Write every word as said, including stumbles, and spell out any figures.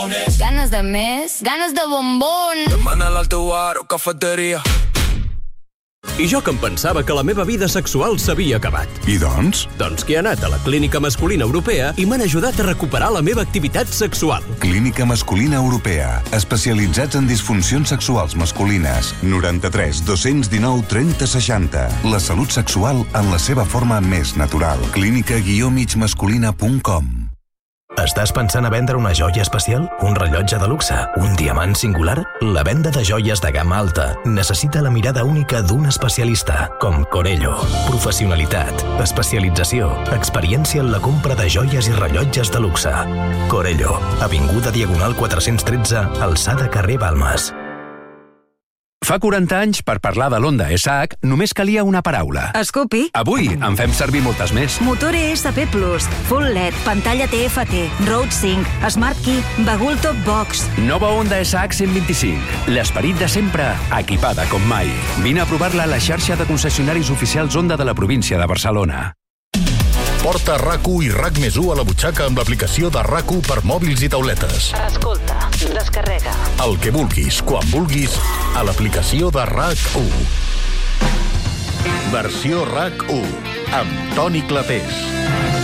Ganes de més? Ganes de bombón? Demana'l al teu bar o cafeteria. I jo que em pensava que la meva vida sexual s'havia acabat. I doncs? Doncs que he anat a la Clínica Masculina Europea i m'han ajudat a recuperar la meva activitat sexual. Clínica Masculina Europea. Especialitzats en disfuncions sexuals masculines. noranta-tres dos-cents dinou trenta seixanta. La salut sexual en la seva forma més natural. clínica guió mig masculina punt com. Estàs pensant a vendre una joia especial? Un rellotge de luxe? Un diamant singular? La venda de joies de gamma alta necessita la mirada única d'un especialista, com Corello. Professionalitat, especialització, experiència en la compra de joies i rellotges de luxe. Corello, avinguda Diagonal quatre-cents tretze, alçada carrer Balmes. Fa quaranta anys, per parlar de l'Honda S H, només calia una paraula. Scoopy. Avui en fem servir moltes més. Motor E S P plus, Full L E D, pantalla T F T, Road Sync, Smart Key, bagul Top Box. Nova Honda S H cent vint-i-cinc. L'esperit de sempre, equipada com mai. Vine a provar-la a la xarxa de concessionaris oficials Honda de la província de Barcelona. Porta RAC u i RAC més u a la butxaca amb l'aplicació de RAC u per mòbils i tauletes. Escolta, descarrega. El que vulguis, quan vulguis, a l'aplicació de RAC u. Versió RAC u, amb Toni Clapés.